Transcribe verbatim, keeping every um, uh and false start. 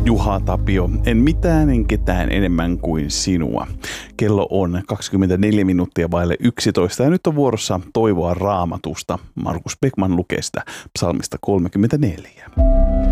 Juha Tapio, en mitään en ketään enemmän kuin sinua. Kello on kaksikymmentäneljä minuuttia vaille yksitoista ja nyt on vuorossa toivoa Raamatusta. Markus Beckman lukee sitä psalmista kolmekymmentäneljä.